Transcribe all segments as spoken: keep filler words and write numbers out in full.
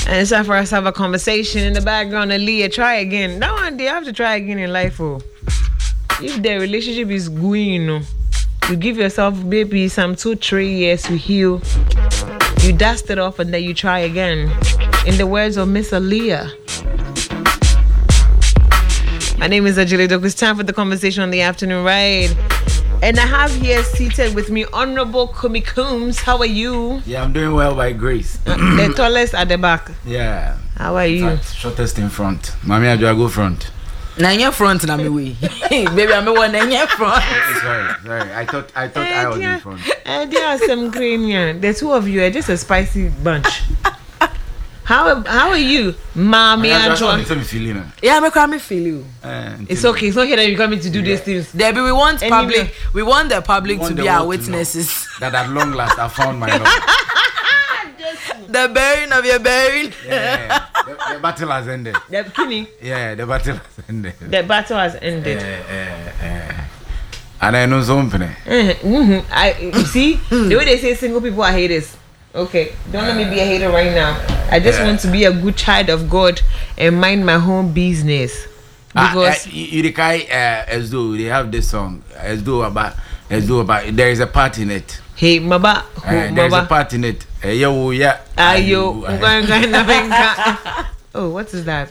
And it's time for us to have a conversation in the background. Aaliyah, try again. That one day you have to try again in life. Oh. If the relationship is going, you know, you give yourself maybe some two, three years to heal. You dust it off and then you try again. In the words of Miss Aaliyah. My name is Ajili Doku. It's time for the conversation on the afternoon ride. And I have here seated with me Honorable Kumi Coombs. How are you? Yeah, I'm doing well by grace. The tallest at the back. Yeah. How are you? In fact, shortest in front. Mommy, I do I go front. Na your front na me way. Baby, I'm one na your front. Sorry, sorry. I thought I thought I was in front. Uh, there are some green here. The two of you are just a spicy bunch. How how are you, Mommy Antoine? Yeah, me cry me feel you. Uh, It's okay. It's not here that you're coming to do yeah. these things. Debbie, we want Anyway. public. We want the public want to the be our world to witnesses. That at long last I found my love. The bearing of your bearing. Yeah, the, the battle has ended. The Kenny. Yeah, the battle has ended. The battle has ended. Uh, uh, uh. And I know something. Mm-hmm. Mm-hmm. I you see the way they say single people are haters. Okay, don't let me be a hater right now. I just yeah. want to be a good child of God and mind my own business. Because uh, uh, you the guy uh, as though they have this song as though about as though about there is a part in it. Hey, Maba, uh, there is a part in it. Uh, yo, yeah. Ayo, oh, what is that?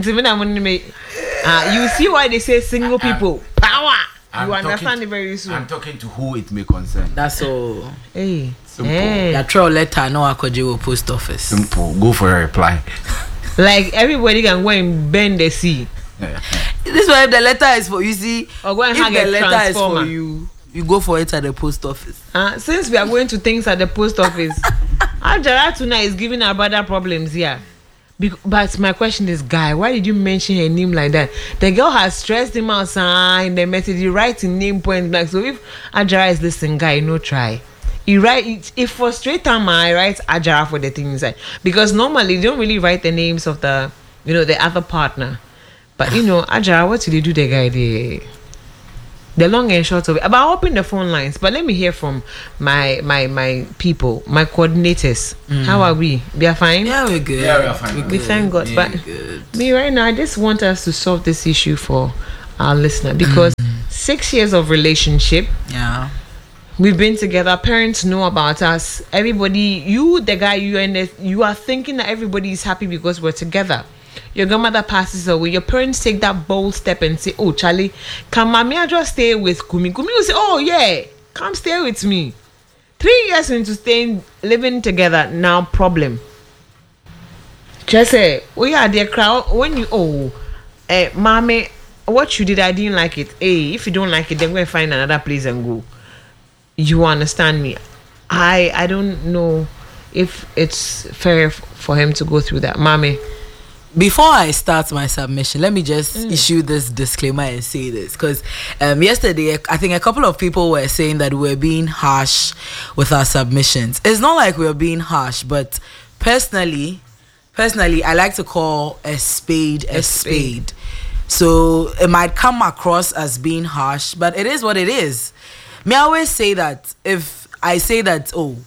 Uh, you see why they say single people power. I'm you understand to, it very soon. I'm talking to who it may concern. That's all. Hey, simple. Hey. That throw letter no Akojewo post office. Simple. Go for a reply. Like everybody can go and bend the sea. Yeah. This is why the letter is for you see. Or go and if hang the a letter is transformer. for you, you go for it at the post office. Uh, since we are going to things at the post office, Ajara tonight is giving our brother problems here. Be- but my question is, Guy, why did you mention her name like that? The girl has stressed him out, sign the message, you write in name point blank. So if Ajara is listening, Guy, no try. You write it, if for straight time I write Ajara for the thing inside. Because normally they don't really write the names of the, you know, the other partner. But you know, Ajara, what did you do the guy there? The long and short of it. But I'll open the phone lines. But let me hear from my my my people, my coordinators. Mm. How are we? We are fine? Yeah, we're good. Yeah, we are fine. We're We thank God. Yeah, but good. me right now, I just want us to solve this issue for our listener. Because mm. six years of relationship. Yeah. We've been together. Parents know about us. Everybody, you, the guy, you and the, you are thinking that everybody is happy because we're together. Your grandmother passes away. Your parents take that bold step and say, "Oh, Charlie, can Mami just stay with Kumi?" Kumi will say, "Oh yeah, come stay with me." Three years into staying, living together, now problem. Just say, "Oh yeah, dear crowd. When you oh, eh, Mami, what you did, I didn't like it. Hey, if you don't like it, then go and find another place and go." You understand me? I I don't know if it's fair f- for him to go through that, Mami. Before I start my submission, let me just mm. issue this disclaimer and say this. Because um, yesterday, I think a couple of people were saying that we're being harsh with our submissions. It's not like we're being harsh, but personally, personally, I like to call a spade a, a spade. spade. So it might come across as being harsh, but it is what it is. Me I always say that if I say that, oh,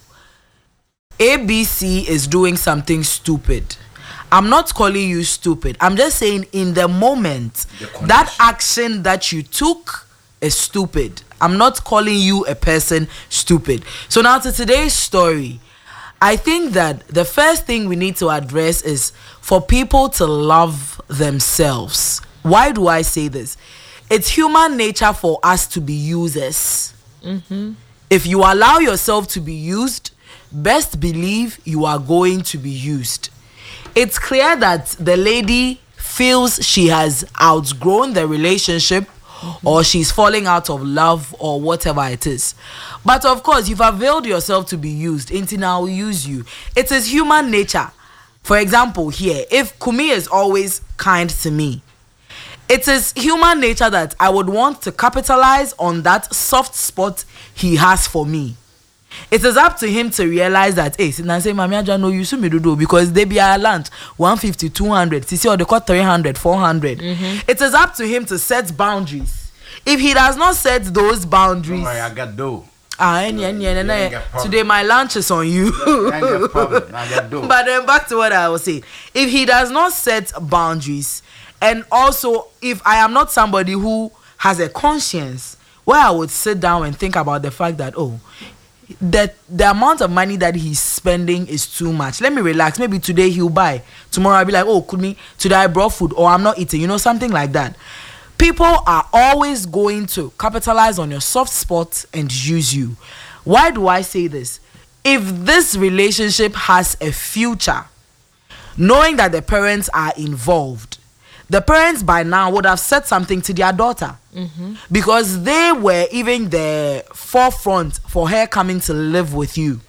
A B C is doing something stupid, I'm not calling you stupid. I'm just saying in the moment, that action that you took is stupid. I'm not calling you a person stupid. So now to today's story, I think that the first thing we need to address is for people to love themselves. Why do I say this? It's human nature for us to be users. Mm-hmm. If you allow yourself to be used, best believe you are going to be used. It's clear that the lady feels she has outgrown the relationship, mm-hmm. or she's falling out of love or whatever it is. But of course, you've availed yourself to be used. Until now, will use you. It is human nature. For example, here, if Kumi is always kind to me, it is human nature that I would want to capitalize on that soft spot he has for me. It is up to him to realize that, hey, since I say, Mami, I don't know you me do because they be our lunch one fifty, two hundred, see, or they got three hundred, four hundred. Mm-hmm. It is up to him to set boundaries. If he does not set those boundaries, don't worry, I got dough. Ah, any, any, any, ain't any. got problem. Today my lunch is on you. Ain't got problem. Now you do. But then back to what I was saying. If he does not set boundaries, and also if I am not somebody who has a conscience, where I would sit down and think about the fact that, oh, that the amount of money that he's spending is too much. Let me relax. Maybe today he'll buy. Tomorrow I'll be like, oh, could me today I brought food, or I'm not eating. You know, something like that. People are always going to capitalize on your soft spot and use you. Why do I say this? If this relationship has a future, knowing that the parents are involved, the parents by now would have said something to their daughter, mm-hmm. because they were even the forefront for her coming to live with you.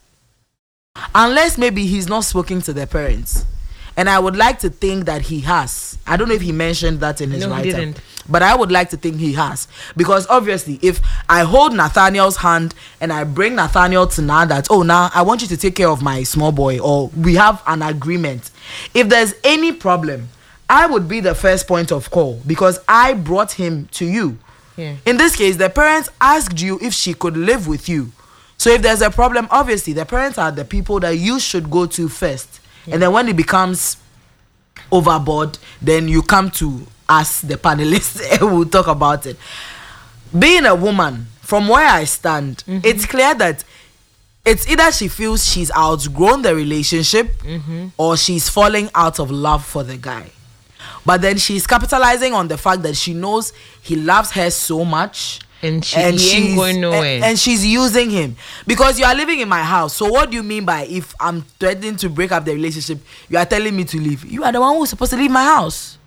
Unless maybe he's not speaking to the parents. And I would like to think that he has. I don't know if he mentioned that in his No, he write-up, didn't. but I would like to think he has. Because obviously, if I hold Nathaniel's hand and I bring Nathaniel to now that, oh, now I want you to take care of my small boy, or we have an agreement. If there's any problem, I would be the first point of call because I brought him to you. Yeah. In this case, the parents asked you if she could live with you. So if there's a problem, obviously, the parents are the people that you should go to first. Yeah. And then when it becomes overboard, then you come to us, the panelists, and we'll talk about it. Being a woman, from where I stand, mm-hmm. it's clear that it's either she feels she's outgrown the relationship, mm-hmm. or she's falling out of love for the guy. But then she's capitalizing on the fact that she knows he loves her so much. And, she, and he she's ain't going nowhere. And, and she's using him. Because you are living in my house. So what do you mean by if I'm threatening to break up the relationship, you are telling me to leave? You are the one who's supposed to leave my house.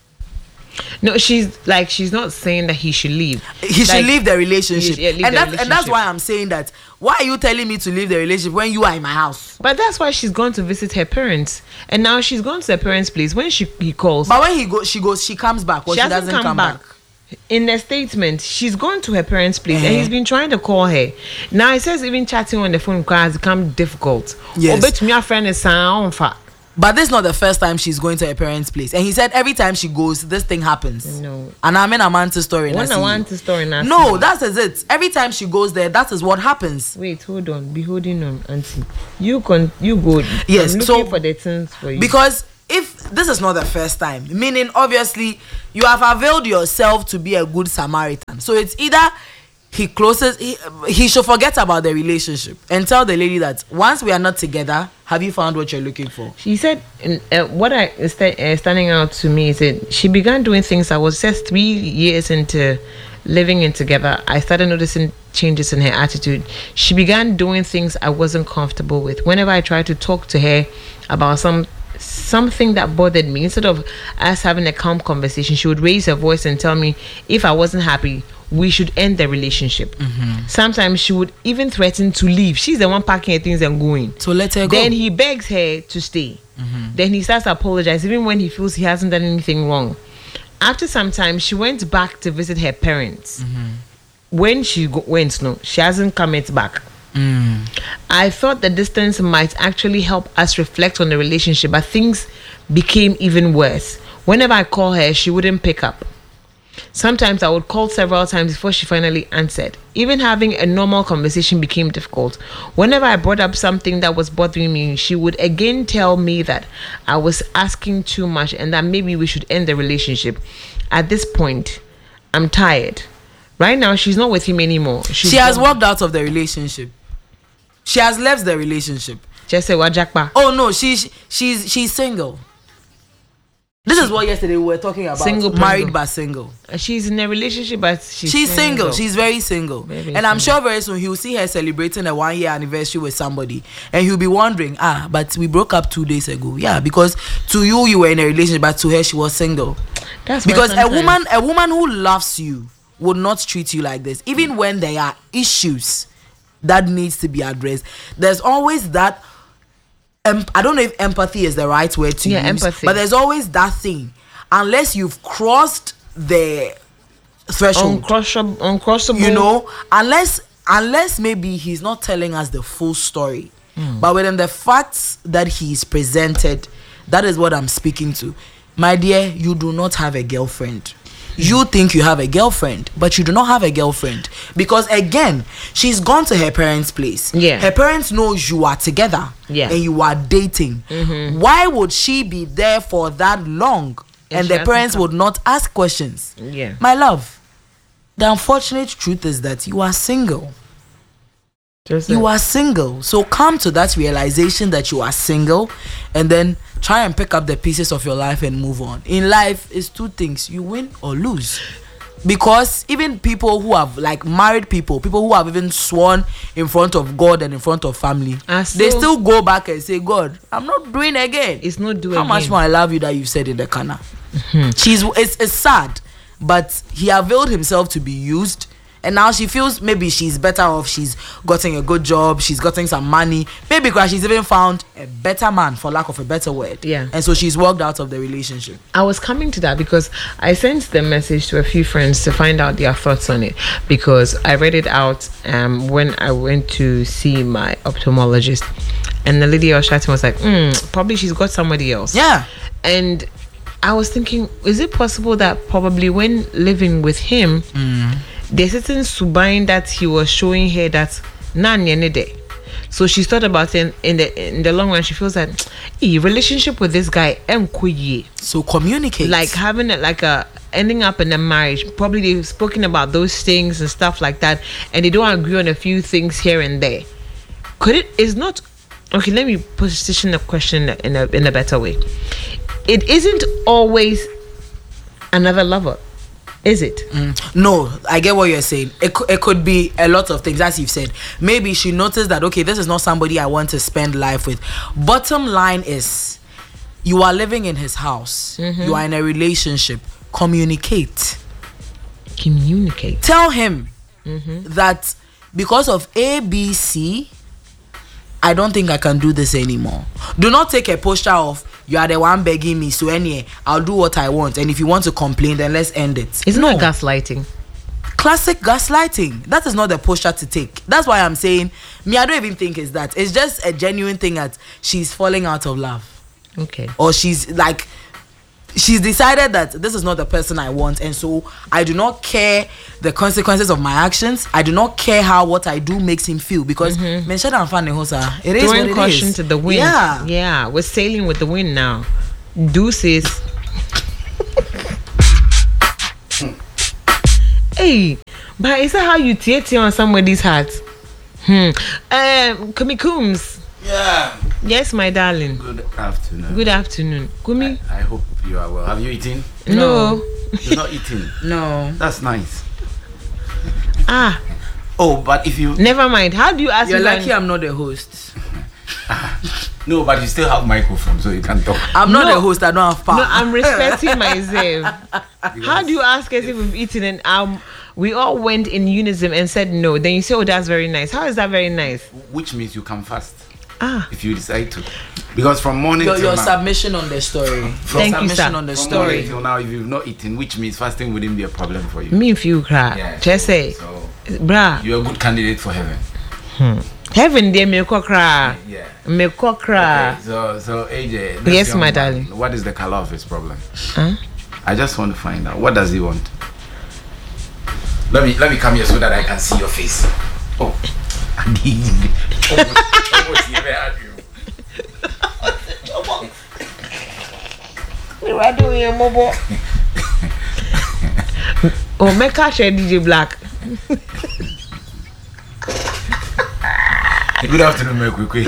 No, she's like, she's not saying that he should leave. He like, should leave the relationship. Should, yeah, leave and, the that's, relationship. and that's why I'm saying that. Why are you telling me to leave the relationship when you are in my house? But that's why she's gone to visit her parents. And now she's gone to her parents' place. When she he calls. But when he go, she goes, she comes back. Or she, she doesn't come, come back. back. In the statement, she's gone to her parents' place, uh-huh. and he's been trying to call her. Now it says even chatting on the phone has become difficult. Yes. But me, friend is sound fat. But this is not the first time she's going to her parents' place. And he said every time she goes, this thing happens. No. And I'm in a Manta story. One a Manta story. No, that is it. Every time she goes there, that is what happens. Wait, hold on. Be holding on, auntie. You can, you go. Yes, I'm looking so, for the things for you. Because if this is not the first time, meaning obviously you have availed yourself to be a good Samaritan. So it's either he closes, he, he should forget about the relationship and tell the lady that once we are not together, have you found what you're looking for? She said, uh, what I is uh, standing out to me is that she began doing things. I was just three years into living in together. I started noticing changes in her attitude. She began doing things I wasn't comfortable with. Whenever I tried to talk to her about some something that bothered me, instead of us having a calm conversation, she would raise her voice and tell me if I wasn't happy, we should end the relationship. Mm-hmm. Sometimes she would even threaten to leave. She's the one packing her things and going. So let her go. Then he begs her to stay. Mm-hmm. Then he starts to apologize, even when he feels he hasn't done anything wrong. After some time, she went back to visit her parents. Mm-hmm. When she go- went, no, she hasn't come yet back. Mm. I thought the distance might actually help us reflect on the relationship, but things became even worse. Whenever I call her, she wouldn't pick up. Sometimes I would call several times before she finally answered. Even having a normal conversation became difficult. Whenever I brought up something that was bothering me, she would again tell me that I was asking too much and that maybe we should end the relationship. At this point, I'm tired. Right now, she's not with him anymore. She's she has gone. walked out of the relationship. She has left the relationship. Just say wajakpa. Oh no, she's she's she's single. This is what yesterday we were talking about. Single, married but single. She's in a relationship, but she's, she's single. single. She's very single, very and single. I'm sure very soon he'll see her celebrating a one year anniversary with somebody, and he'll be wondering, ah, but we broke up two days ago. Yeah, because to you you were in a relationship, but to her she was single. That's because a woman, a woman who loves you would not treat you like this, even when there are issues that needs to be addressed. There's always that. Um, I don't know if empathy is the right word to yeah, use, empathy. but there's always that thing. Unless you've crossed the threshold, uncrossable, uncrossable. You know, unless unless maybe he's not telling us the full story, mm. but within the facts that he's presented, that is what I'm speaking to. My dear, you do not have a girlfriend. You think you have a girlfriend, but you do not have a girlfriend. Because again, she's gone to her parents' place. Yeah. Her parents know you are together. Yeah. And you are dating. Mm-hmm. Why would she be there for that long? And And she the hasn't parents come. would not ask questions. Yeah. My love, the unfortunate truth is that you are single. Just You that. are single. So come to that realization that you are single and then try and pick up the pieces of your life and move on. In life, it's two things. You win or lose. Because even people who have, like married people, people who have even sworn in front of God and in front of family, Ah, they so- still go back and say, God, I'm not doing again. It's not doing How much again. more I love you that you said in the corner. She's it's, it's sad, but he availed himself to be used. And now she feels maybe she's better off. She's gotten a good job. She's gotten some money. Maybe because she's even found a better man, for lack of a better word. Yeah. And so she's walked out of the relationship. I was coming to that because I sent the message to a few friends to find out their thoughts on it, because I read it out um, when I went to see my ophthalmologist, and the lady I was chatting was like, mm, probably she's got somebody else. Yeah. And I was thinking, is it possible that probably when living with him, Mm. there's certain subain that he was showing her that na nyene de. So she's thought about it in, in the in the long run. She feels that a relationship with this guy em kuye. So communicate. Like having it like a ending up in a marriage. Probably they've spoken about those things and stuff like that, and they don't agree on a few things here and there. Could it is not okay? Let me position the question in a in a better way. It isn't always another lover, is it? Mm. No, I get what you're saying. It, cou- it could be a lot of things, as you've said. Maybe she noticed that, okay, this is not somebody I want to spend life with. Bottom line is, you are living in his house. You are in a relationship. Communicate. Communicate. Tell him that because of A, B, C, I don't think I can do this anymore. Do not take a posture of, you are the one begging me, so anyway, I'll do what I want. And if you want to complain, then let's end it. It's No. not gaslighting. Classic gaslighting. That is not the posture to take. That's why I'm saying, me, I don't even think it's that. It's just a genuine thing that she's falling out of love. Okay. Or she's like, she's decided that this is not the person I want, and so I do not care the consequences of my actions. I do not care how what I do makes him feel, because mention and fan it is what Throwing it caution is. to the wind. Yeah. Yeah. We're sailing with the wind now. Deuces. Hey, but is that how you tear on somebody's heart? Hmm. Um, Kumi Coombs. Yeah. Yes, my darling. Good afternoon. Good afternoon. Kumi? I hope you are well. Have you eaten? No. You're not eating. No. That's nice. Ah, Oh, but if you never mind. How do you ask You're me lucky when- I'm not the host. no, but you still have microphone, so you can talk. I'm not No. the host. I don't have power. No, I'm respecting myself. How do you ask us if we've eaten and um we all went in unison and said no? Then you say, oh, that's very nice. How is that very nice? Which means you can fast Ah, if you decide to. Because from morning your, till your now, submission on the story. Thank you, submission sir. on the from story. morning till now, if you've not eaten, which means fasting wouldn't be a problem for you. me if you cry. Yeah, Just say, so brah. you're a good candidate for heaven. Heaven there me ko cry. Yeah. Me ko cry. Okay, so so A J. this Yes, young my man, darling. What is the color of his problem? Huh? I just want to find out. What does he want? Let me let me come here so that I can see your face. Oh. Almost- almost here, where are you? What do you mobo? Oh, make a share D J Black. Good afternoon, my quick.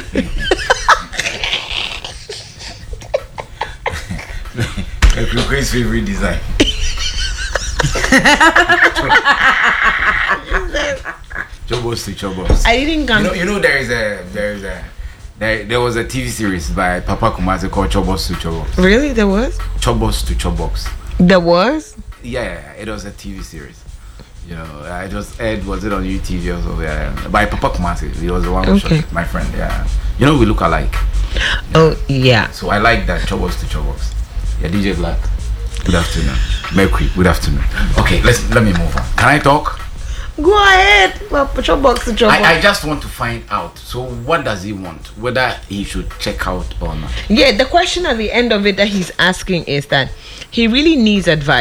Quick's favorite design. Chobos to Chobos. I didn't You come. know, you know there is a there is a there, there was a T V series by Papa Kumasi called Chobos to Chobos. Really, there was. Chobos to Chobox. There was. Yeah, yeah, yeah, it was a T V series. You know, I just aired, was it on U T V or so? Yeah, by Papa Kumasi. He was the one who Okay. shot it, my friend. Yeah, you know we look alike. Oh yeah. So I like that. Chobos to Chobox. Yeah, D J Black. Good afternoon. Mercury. Good afternoon. Okay, let's let me move on. Can I talk? Go ahead. Well, put your box to your box. I, I just want to find out. So what does he want? Whether he should check out or not. Yeah, the question at the end of it that he's asking is that he really needs advice.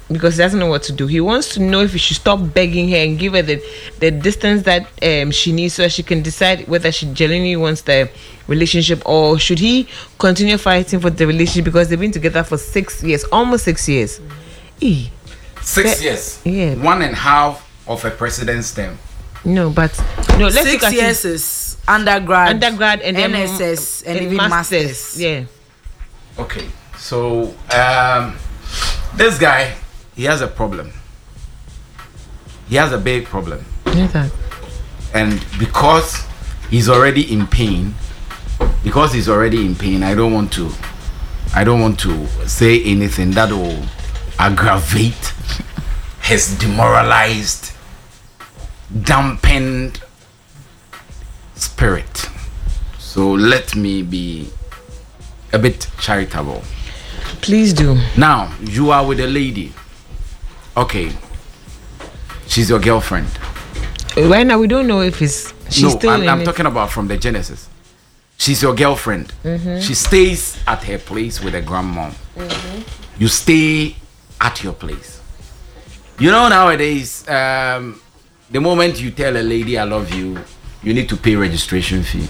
because he doesn't know what to do. He wants to know if he should stop begging her and give her the, the distance that um, she needs so that she can decide whether she genuinely wants the relationship, or should he continue fighting for the relationship because they've been together for six years, almost six years. E. Six But- years. yeah. One and a half of a president's term. No, but no. Let's Six look at years it. is undergrad, Undergrad and then N S S, and, and even masters. Yeah. Okay, so um, this guy, he has a problem. He has a big problem, Yeah, that. and because he's already in pain, because he's already in pain, I don't want to, I don't want to say anything that will aggravate his demoralized, dampened spirit. So let me be a bit charitable. Please do. Now, you are with a lady. Okay. She's your girlfriend. Right now, we don't know if it's she's no, still I'm, in I'm it. talking about from the Genesis. She's your girlfriend. She stays at her place with her grandmom. You stay at your place. You know, nowadays, um, the moment you tell a lady I love you, you need to pay registration fee.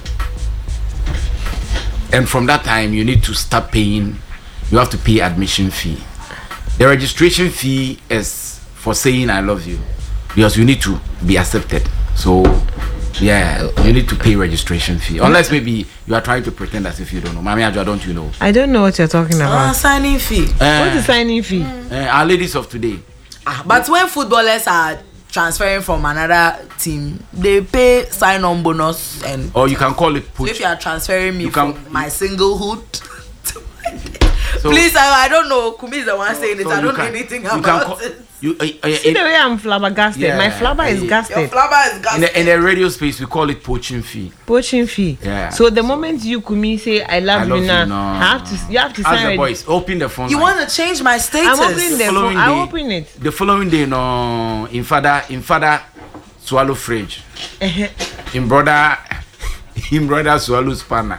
And from that time, you need to start paying. You have to pay admission fee. The registration fee is for saying I love you, because you need to be accepted. So, yeah, you need to pay registration fee. Unless maybe you are trying to pretend as if you don't know. Mami Ajwa, don't you know? I don't know what you're talking Ah, about. signing fee. Uh, What's the signing fee? uh, our ladies of today. Ah, but when footballers are transferring from another team, they pay sign-on bonus, and Or you can call it so put. if you are transferring me You can- from my singlehood to my So- please, I, I don't know. Kumi is the one saying it. So I you don't know can- anything you can about call- it. You, uh, uh, See in, the way I'm flabbergasted. Yeah, My flabber is I- Your gasted. flower is in, gas. the, in the radio space, we call it poaching fee. Poaching fee. Yeah. So the moment you Kumi say I love, I love you you now, now. I have to you have to Ask sign the it. boys, open the phone You line. want to change my status? I'm opening the Following phone. I'm day- opening it. The following day, no, in father, in father, swallow fridge. in brother, in brother, swallow spanner.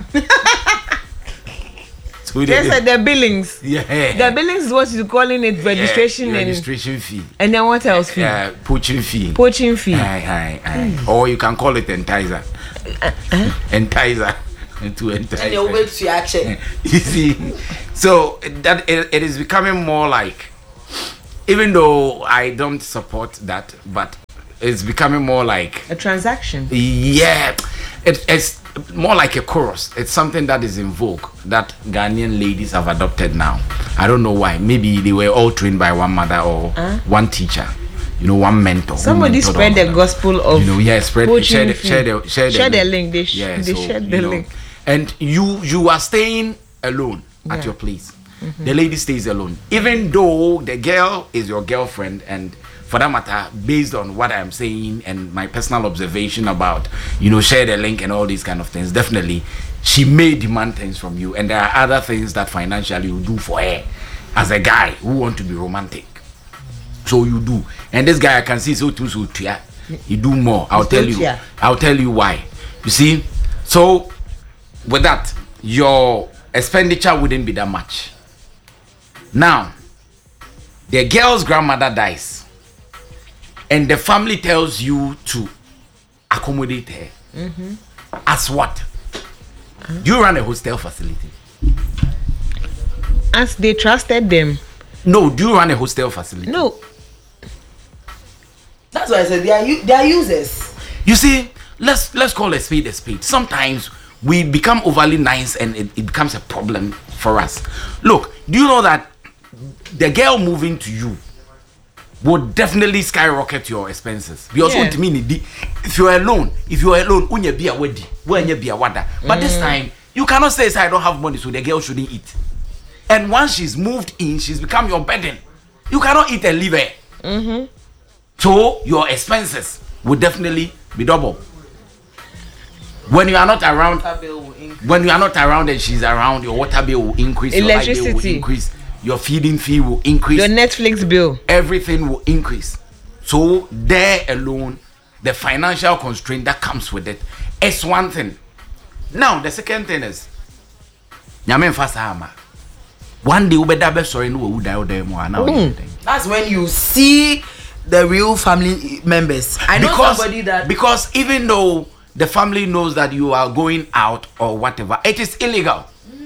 So They they- said the billings. yeah, The billings is what you're calling it, registration yeah, and registration fee, and then what else fee? yeah, poaching fee. Poaching fee. Aye, aye, aye. Or you can call it enticer. enticer. To entice. And you'll wait to your check. You see, so that it, it is becoming more like, even though I don't support that, but it's becoming more like, A transaction. yeah, it, it's more like a chorus. It's something that is in vogue that Ghanaian ladies have adopted now. I don't know why. Maybe they were all trained by one mother or Huh? one teacher. You know, one mentor. who Somebody mentored all spread of the them. gospel of You know, yeah, spread, poaching share, the, fee. share the, share the, Share the link. They sh- yeah, they so, shared you the know, link. and you you are staying alone Yeah. at your place. The lady stays alone, even though the girl is your girlfriend, and for that matter, based on what I'm saying and my personal observation about, you know, share the link and all these kind of things, definitely she may demand things from you, and there are other things that financially you do for her as a guy who want to be romantic. So you do, and this guy I can see so too so too. You do more. I'll It's tell too, you. yeah. I'll tell you why. You see, so with that, your expenditure wouldn't be that much. Now, the girl's grandmother dies, and the family tells you to accommodate her. As what? Do you run a hostel facility? As they trusted them. No. Do you run a hostel facility? No. That's why I said they are u- they are users. You see, let's let's call a spade a spade. Sometimes we become overly nice and it, it becomes a problem for us. Look, do you know that the girl moving to you would definitely skyrocket your expenses? Because Yeah. what mean if you're alone, if you're alone, unya be a wedi, unya be a wada. But this time you cannot say I don't have money, so the girl shouldn't eat. And once she's moved in, she's become your burden. You cannot eat and leave her. Mm-hmm. So your expenses will definitely be double. When you are not around, when you are not around and she's around, your water bill will increase, your light bill will Electricity. increase, your feeding fee will increase, Your Netflix bill. everything will increase. So there alone, the financial constraint that comes with it is one thing. Now the second thing is, nyame mfa saa ama. One day, we better sorry no who die there more now. That's when you see the real family members. I know because, somebody that because even though the family knows that you are going out or whatever, it is illegal.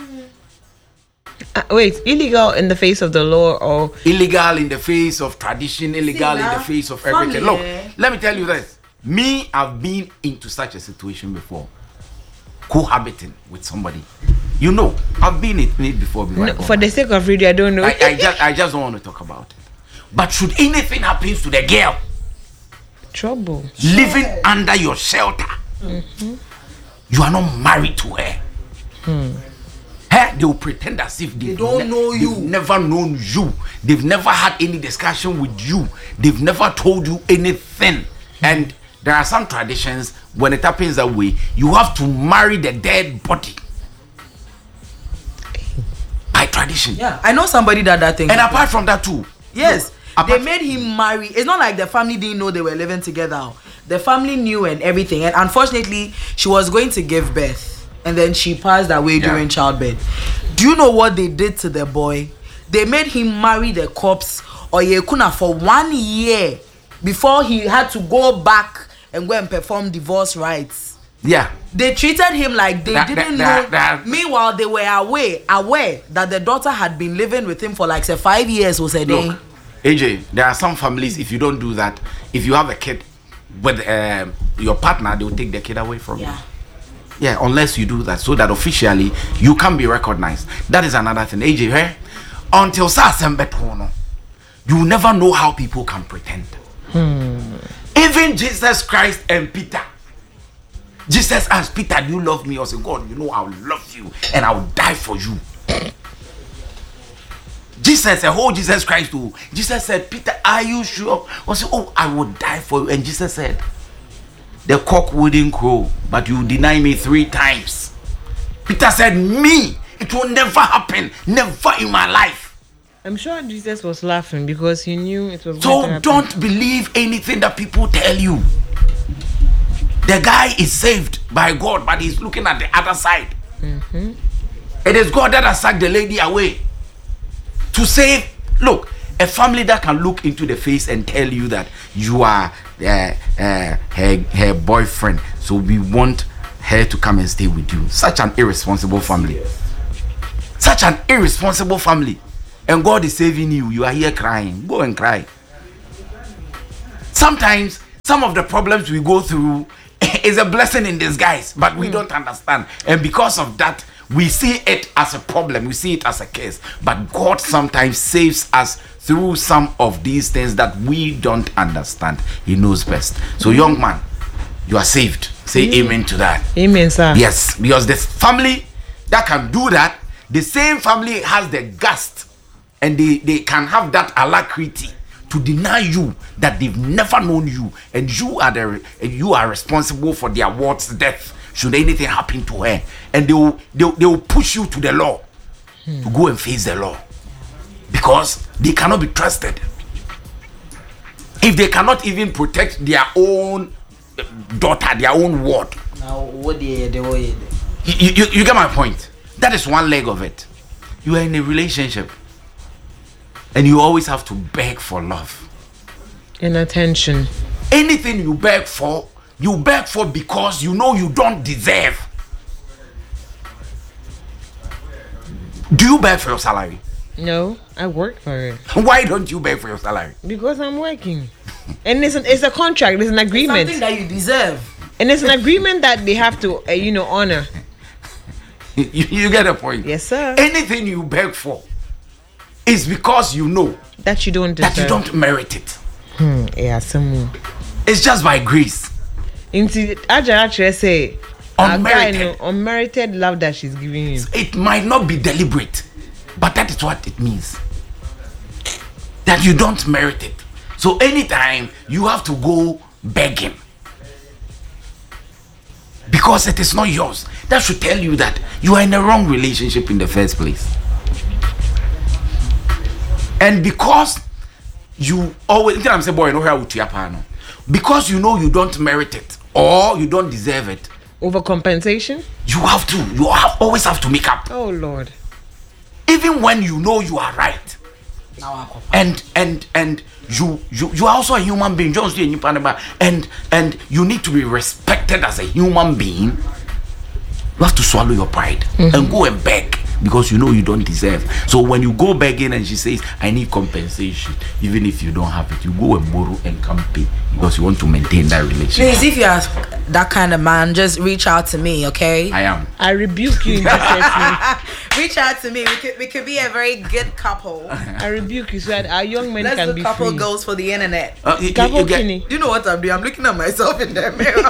Uh, wait, illegal in the face of the law or illegal in the face of tradition, illegal See, in the now, face of family, everything. Look, eh? let me tell you this. Me, I've been into such a situation before. Cohabiting with somebody. You know, I've been in it before. before no, for the sake of radio, I don't know. I, I just I just don't want to talk about it. But should anything happen to the girl, trouble living under your shelter, mm-hmm. you are not married to her. Hmm. Hey, they will pretend as if they don't ne- know you. They've never known you. They've never had any discussion with you. They've never told you anything. And there are some traditions when it happens that way, you have to marry the dead body. By tradition. Yeah, I know somebody that that thing. And apart from that too. Yes. No, they made him marry. It's not like the family didn't know they were living together. The family knew and everything. And unfortunately, she was going to give birth. And then she passed away yeah. during childbirth. Do you know what they did to the boy? They made him marry the corpse or Yekuna for one year before he had to go back and go and perform divorce rites. Yeah. They treated him like they that, didn't that, know. that, that. Meanwhile, they were aware, aware that the daughter had been living with him for like say five years or a day. Look, A J, there are some families, if you don't do that, if you have a kid with um, your partner, they will take the kid away from yeah. you. Yeah, unless you do that, so that officially you can be recognized. That is another thing. A J, eh? Until Sasembetono, you never know how people can pretend. Hmm. Even Jesus Christ and Peter. Jesus asked Peter, do you love me? I said, God, you know I will love you and I will die for you. Jesus said, oh, Jesus Christ, too. Jesus said, Peter, are you sure? I said, oh, I will die for you. And Jesus said, the cock wouldn't crow, but you deny me three times. Peter said, me, it will never happen. Never in my life. I'm sure Jesus was laughing because he knew it was so going to happen. Don't believe anything that people tell you. The guy is saved by God, but he's looking at the other side. Mm-hmm. It is God that has sucked the lady away to save. Look, a family that can look into the face and tell you that you are uh, uh, her, her boyfriend, so we want her to come and stay with you. Such an irresponsible family. Such an irresponsible family. And God is saving you. You are here crying. Go and cry. Sometimes, some of the problems we go through is a blessing in disguise, but we mm. don't understand. And because of that, we see it as a problem. We see it as a case. But God sometimes saves us through some of these things that we don't understand. He knows best. So, young man, you are saved. Say mm. amen to that. Amen, sir. Yes, because the family that can do that, the same family has the gust, and they, they can have that alacrity to deny you that they've never known you, and you are the you are responsible for their ward's death should anything happen to her, and they will they, will- they will push you to the law hmm. to go and face the law because they cannot be trusted. If they cannot even protect their own daughter, their own ward, now what the the way you, you, you get my point. That is one leg of it. You are in a relationship, and you always have to beg for love and attention. Anything you beg for, you beg for because you know you don't deserve. Do you beg for your salary? No, I work for it. Why don't you beg for your salary? Because I'm working. And it's, an, it's a contract, it's an agreement. something that you deserve. And it's an agreement that they have to, uh, you know, honor. you, you get a point? Yes, sir. Anything you beg for is because you know That you don't deserve. that you don't merit it. Hmm, yeah, some. It's just by grace. Into Aja actually say, Unmerited. a guy, no, unmerited love that she's giving him. It might not be deliberate, but that is what it means. That you don't merit it. So anytime you have to go begging because it is not yours, that should tell you that you are in a wrong relationship in the first place. And because you always, you know, I'm saying, boy, no, how to because you know you don't merit it or you don't deserve it. Overcompensation? You have to. You have, always have to make up. Oh, Lord. Even even when you know you are right, and and and you you you are also a human being, just and and you need to be respected as a human being. You have to swallow your pride mm-hmm. and go and beg because you know you don't deserve. So when you go begging and she says, I need compensation, even if you don't have it, you go and borrow and come pay because you want to maintain that relationship. Please, if you are that kind of man, just reach out to me, okay? I am. I rebuke you in that Reach out to me. We could, we could be a very good couple. I rebuke you so that our young men Let's can do be couple free. goals for the internet. Uh, you, Couple you, you get, Kinney. You know what I'm doing? I'm looking at myself in the mirror.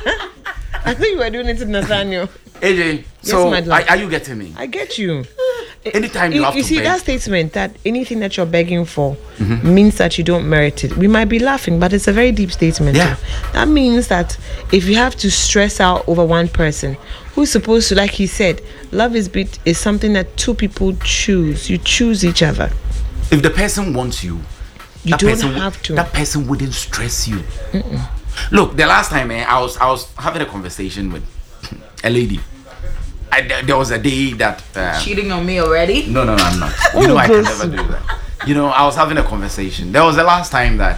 I think you were doing it to Nathaniel. A J, so my love. are, are you getting me? I get you. Anytime you, You, have you to see beg. that statement that anything that you're begging for Mm-hmm. means that you don't merit it. We might be laughing, but it's a very deep statement. Yeah. That means that if you have to stress out over one person who's supposed to, like he said, love is bit is something that two people choose. You choose each other. If the person wants you, You that don't person, have to. That person wouldn't stress you. Look, the last time eh, I was I was having a conversation with a lady. I, there- there was a day that uh, Cheating on me already? no no no I'm not. You know I can never do that. You know I was having a conversation. There was the last time that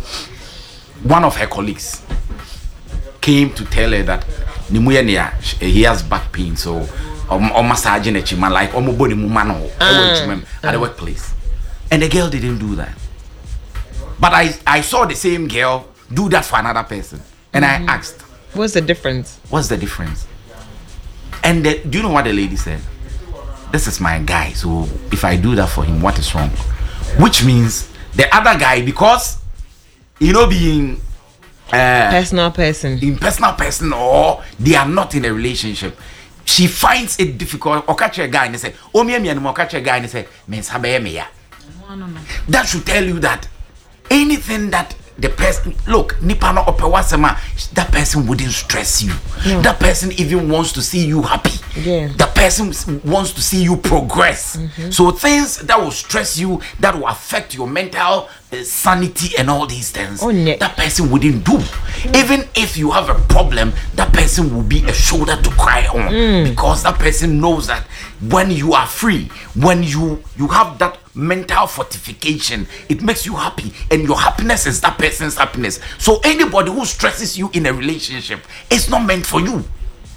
one of her colleagues came to tell her that Nimuya niya, sh- he has back pain, so um, or massaging a chima like omo body mumano at the workplace, and the girl didn't do that. But I I saw the same girl do that for another person, and I asked, What's the difference? what's the difference? And the, do you know what the lady said? This is my guy, so if I do that for him, what is wrong? Which means the other guy, because you know being uh, Personal person. in personal person or they are not in a relationship, she finds it difficult. Or catch a guy and say, "Oh me me and catch a guy and say, me sabe me ya." That should tell you that anything that the person look nipa no opewasema, that person wouldn't stress you. No. That person even wants to see you happy. Yeah. The person s- wants to see you progress. So things that will stress you, that will affect your mental uh, sanity and all these things, Oh, ne- that person wouldn't do. Even if you have a problem, that person will be a shoulder to cry on because that person knows that when you are free, when you you have that mental fortification, it makes you happy, and your happiness is that person's happiness. So anybody who stresses you in a relationship, it's not meant for you.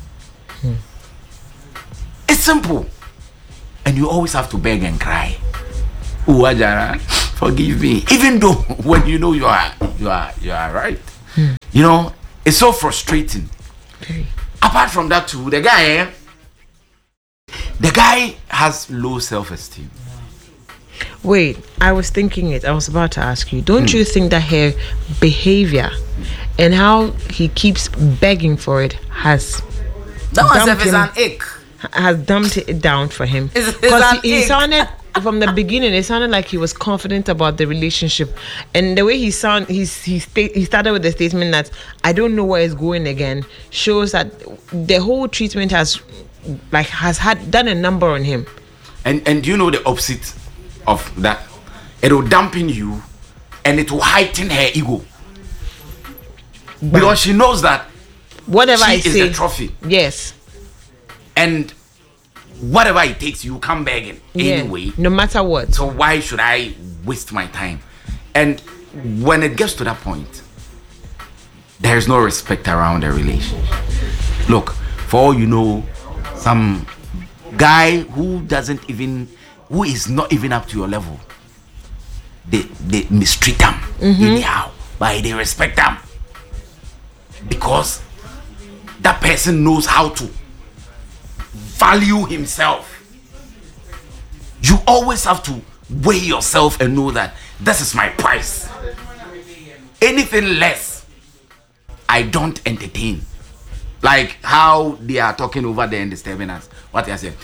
It's simple, and you always have to beg and cry. Oh, Ajara, forgive me, even though when you know you are you are you are right. You know, it's so frustrating. Very. Apart from that too, the guy eh, the guy has low self-esteem. Wait, I was thinking it. I was about to ask you. Don't you think that her behavior and how he keeps begging for it has That one dumped is him- an ick. has dumped it down for him? It's- it's Because an he, he ick. sounded from the beginning. It sounded like he was confident about the relationship, and the way he sound, he's he sta- he started with the statement that I don't know where it's going again. Shows that the whole treatment has like has had done a number on him. And and you know the opposite of that? It will dampen you and it will heighten her ego. Because she knows that Whatever she I is say, the trophy. yes, And whatever it takes, you come begging yeah, anyway. no matter what. So why should I waste my time? And when it gets to that point, there is no respect around the relationship. Look, for all you know, some guy who doesn't even, who is not even up to your level, they they mistreat them anyhow, but they respect them because that person knows how to value himself. You always have to weigh yourself and know that this is my price. Anything less, I don't entertain. Like how they are talking over there and disturbing us. What they are saying.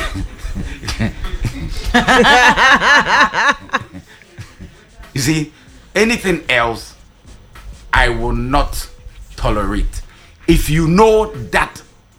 You see, anything else, I will not tolerate. If you know that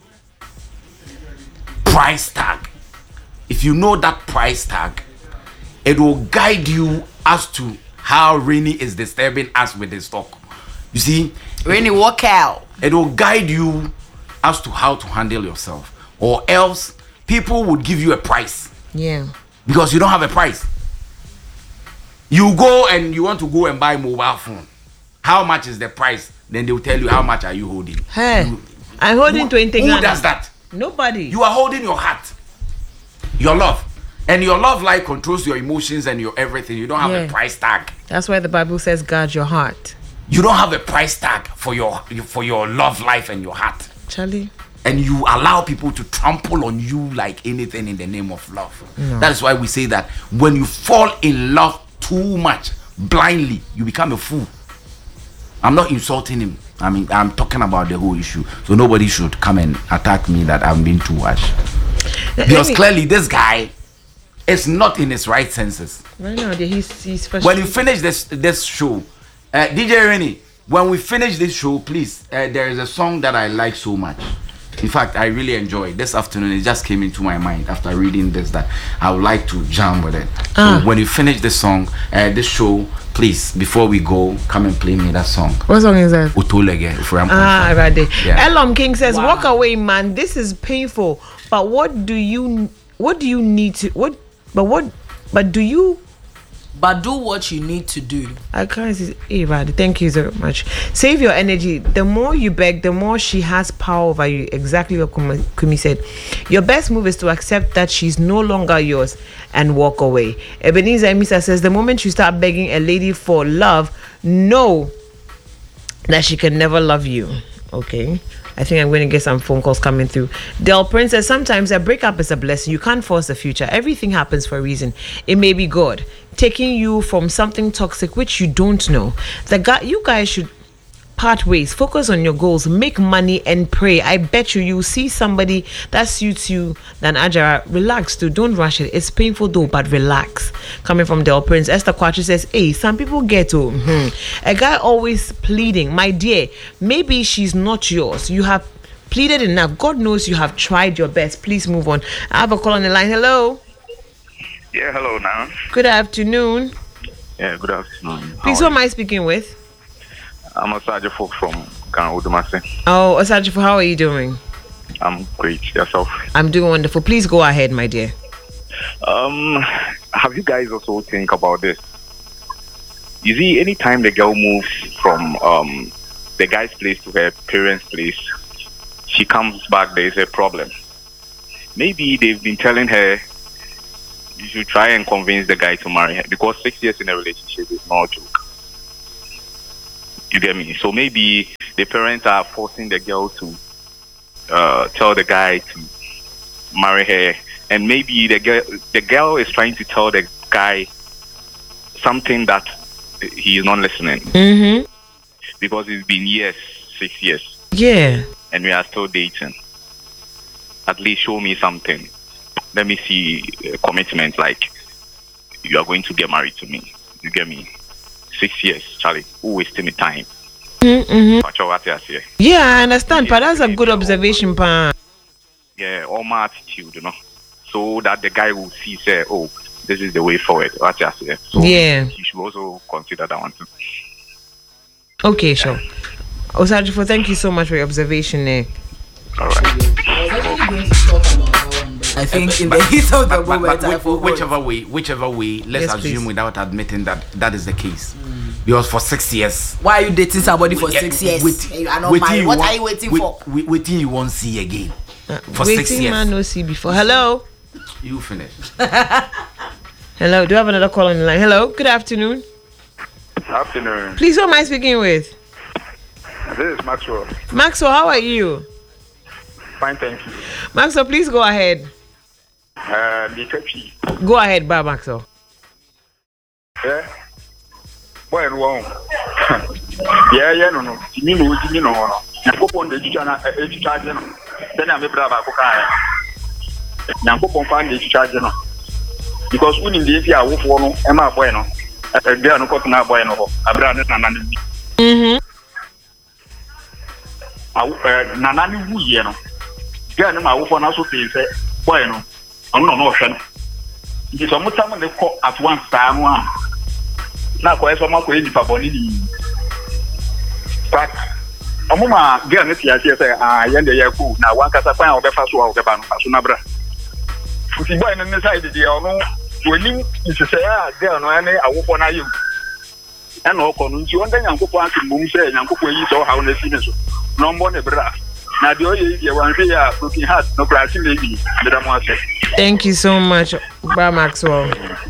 price tag, if you know that price tag, it will guide you as to how Rainy is disturbing us with the stock. You see, Rainy, walk out. it will guide you as to how to handle yourself, or else people would give you a price Yeah, because you don't have a price. You go and you want to go and buy mobile phone. How much is the price? Then they will tell you how much are you holding. Hey, you, I'm holding who, twenty. Who Ghana. does that? Nobody. You are holding your heart, your love, and your love life controls your emotions and your everything. You don't have Yeah. a price tag. That's why the Bible says, guard your heart. You don't have a price tag for your for your love life and your heart. Charlie. And you allow people to trample on you like anything in the name of love. No. That is why we say that when you fall in love too much, blindly, you become a fool. I'm not insulting him. I mean, I'm talking about the whole issue. So nobody should come and attack me that I'm being too harsh. Because clearly this guy is not in his right senses. Right now, he's, he's When you finish this this show, uh, D J Rennie, when we finish this show, please, uh, there is a song that I like so much. In fact, I really enjoy it. This afternoon, it just came into my mind after reading this that I would like to jam with it. So Ah. when you finish this song, uh, this show, please, before we go, come and play me that song. What song is that? Otolege, from Ah, right there. Yeah. Elom King says, Wow. "Walk away, man. This is painful. But what do you? What do you need to? What? But what? But do you? But do what you need to do. I can't see. Hey, Radi, thank you so much. Save your energy. The more you beg, the more she has power over you. Exactly what Kumi, Kumi said. Your best move is to accept that she's no longer yours and walk away." Ebenezer Emisa says, "The moment you start begging a lady for love, know that she can never love you." Okay. I think I'm going to get some phone calls coming through. Del Prince says, "Sometimes a breakup is a blessing. You can't force the future. Everything happens for a reason. It may be God taking you from something toxic which you don't know. The guy, you guys should part ways. Focus on your goals. Make money and pray. I bet you you'll see somebody that suits you than Ajara. Relax too. Don't rush it. It's painful though, but relax." Coming from Del Prince. Esther Quattro says, "Hey, some people get to hmm. a guy always pleading. My dear, maybe she's not yours. You have pleaded enough. God knows you have tried your best. Please move on." I have a call on the line. Hello. Yeah, hello now. Good afternoon. Yeah, good afternoon. Please, who am I speaking with? I'm a Sergeant Folk from Ghana, Udumase. Oh, Osajifo, how are you doing? I'm great. Yourself? I'm doing wonderful. Please go ahead, my dear. Um, have you guys also think about this? You see, anytime the girl moves from um the guy's place to her parents' place, she comes back, there is a problem. Maybe they've been telling her you should try and convince the guy to marry her, because six years in a relationship is not a joke. You get me? So maybe the parents are forcing the girl to uh, tell the guy to marry her, and maybe the girl the girl is trying to tell the guy something that he is not listening, Mm-hmm. because it's been years, six years, Yeah. and we are still dating. At least show me something. Let me see a commitment, like you are going to get married to me. You get me? Six years, Charlie. Who wasting me time? Mm-hmm. Yeah, I understand, but that's a good observation, pa. Yeah, all my attitude, you know, so that the guy will see, say, oh, this is the way forward. What you say. So Yeah. you should also consider that one too. Okay, sure. Osajifo, thank you so much for your observation there. All right. I think in the heat of the But, but, moment, but I whi- forgot. whichever way, whichever way, let's Yes, assume please. without admitting that that is the case. Because for six years, Why are you dating somebody for yeah, six years? wait- And you are not waiting married. you What want- are you waiting wait- for? wait- Waiting you won't see again. For Waiting six years. man no see before. Hello. You finish. Hello. Do you have another call on the line? Hello. Good afternoon. Afternoon. Please, who am I speaking with? This is Maxwell. Maxwell, how are you? Fine, thank you. Maxwell, please go ahead. Uh, the churchy. Go ahead, Bar Maxwell. Yeah. Boy, wrong. Yeah, yeah, no, no. You mean, you mean, no, no. You go on the channel, the channel. Then I'm a brother. Now go on find the channel. Because when in the area of one, Emma Bueno, a girl no cotton Bueno, a brother Nanani. Mm-hmm. Nanani, who you know. Girl, no, my one also says, Bueno, I'm not notion. It is almost time they call at one time one. Now, quite some of the Faboni. But a mama, girl, let's say, I end the year cool. Now, one cast a fine of the first one of the Banasunabra. If you buy an inside the deal, no, when you say, ah, girl, no, I walk on you. And all concerns you under Uncle Park and Moon say, Uncle you saw how they finish. No more bra. Now, the only one here looking hard, no pricing lady, the Ramasa. Thank you so much, Bra Maxwell.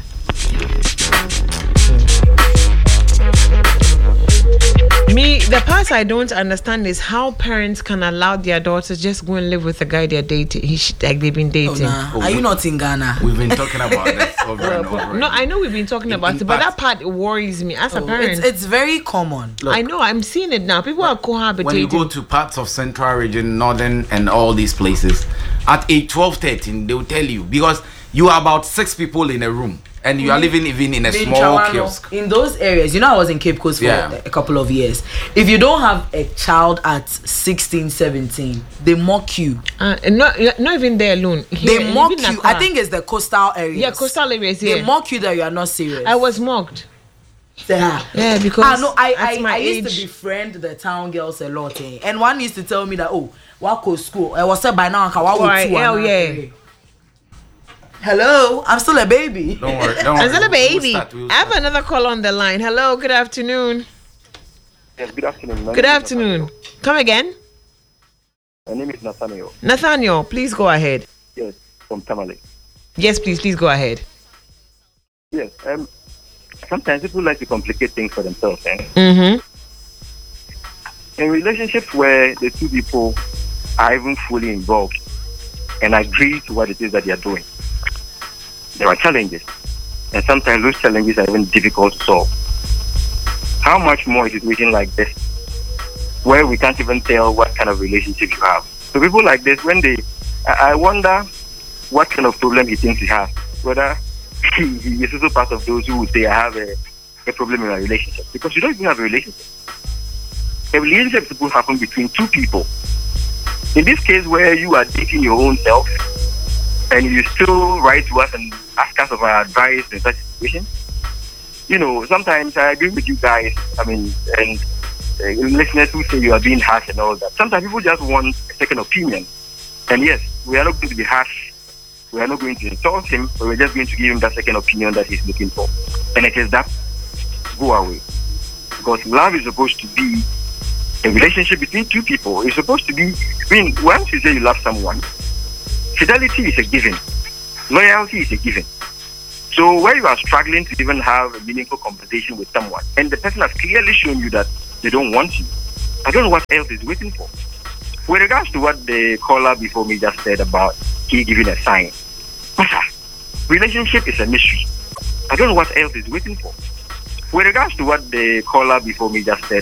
Me, the part I don't understand is how parents can allow their daughters just go and live with the guy they're dating. He should, like they've been dating. Oh, nah. oh, Are you not in Ghana? We've been talking about this over and over. No, I know we've been talking in, about in it, but that part worries me as oh, a parent. It's, it's very common. Look, I know, I'm seeing it now. People are cohabitating. When you go to parts of Central Region, Northern, and all these places, at age twelve, thirteen, they will tell you because you are about six people in a room. And you are living even in a in small Chawano, kiosk. In those areas, you know, I was in Cape Coast for yeah. a couple of years. If you don't have a child at sixteen, seventeen, they mock you. Uh, not, not even there alone. Here, they mock you. I think it's the coastal areas. Yeah, coastal areas. Yeah. They mock you that you are not serious. I was mocked. Yeah, yeah because I know. I I, my I used age. to befriend the town girls a lot, eh? And one used to tell me that oh, what go school? I was said by now, oh, hell yeah. Hello, I'm still a baby. Don't worry, don't worry. I'm still a baby. We'll start, we'll I have another call on the line. Hello, good afternoon. Yes, good afternoon. My good afternoon. Come again. My name is Nathaniel. Nathaniel, please go ahead. Yes, from Tamale. Yes, please, please go ahead. Yes, um, sometimes people like to complicate things for themselves. Eh? Mm-hmm. In relationships where the two people are even fully involved and agree to what it is that they are doing, there are challenges, and sometimes those challenges are even difficult to solve. How much more is a situation like this, where we can't even tell what kind of relationship you have? So people like this, when they, I wonder what kind of problem he thinks he has. Whether he, he is also part of those who would say, I have a, a problem in my relationship. Because you don't even have a relationship. A relationship is supposed to happen between two people. In this case, where you are dating your own self, and you still write to us and ask us of our advice in such situation. You know, sometimes I agree with you guys. I mean, and uh, listeners who say you are being harsh and all that. Sometimes people just want a second opinion. And yes, we are not going to be harsh. We are not going to insult him, but we're just going to give him that second opinion that he's looking for. And it is that go away. Because love is supposed to be a relationship between two people. It's supposed to be, I mean, once you say you love someone, fidelity is a given. Loyalty is a given. So where you are struggling to even have a meaningful conversation with someone, and the person has clearly shown you that they don't want you, I don't know what else is waiting for. With regards to what the caller before me just said about he giving a sign, relationship is a mystery. I don't know what else is waiting for. With regards to what the caller before me just said